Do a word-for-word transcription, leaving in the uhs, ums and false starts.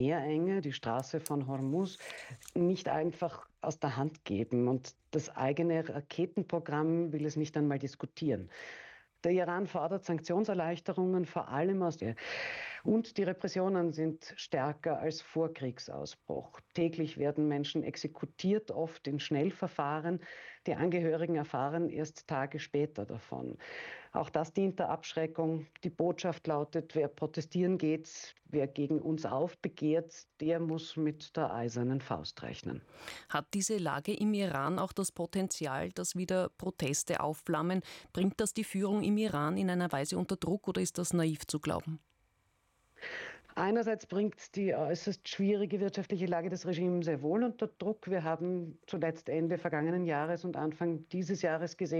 Meerenge, die Straße von Hormuz, nicht einfach aus der Hand geben. Und das eigene Raketenprogramm will es nicht einmal diskutieren. Der Iran fordert Sanktionserleichterungen, vor allem aus der und die Repressionen sind stärker als vor Kriegsausbruch. Täglich werden Menschen exekutiert, oft in Schnellverfahren. Die Angehörigen erfahren erst Tage später davon. Auch das dient der Abschreckung. Die Botschaft lautet, wer protestieren geht, wer gegen uns aufbegehrt, der muss mit der eisernen Faust rechnen. Hat diese Lage im Iran auch das Potenzial, dass wieder Proteste aufflammen? Bringt das die Führung im Iran in einer Weise unter Druck oder ist das naiv zu glauben? Einerseits bringt die äußerst schwierige wirtschaftliche Lage des Regimes sehr wohl unter Druck. Wir haben zuletzt Ende vergangenen Jahres und Anfang dieses Jahres gesehen,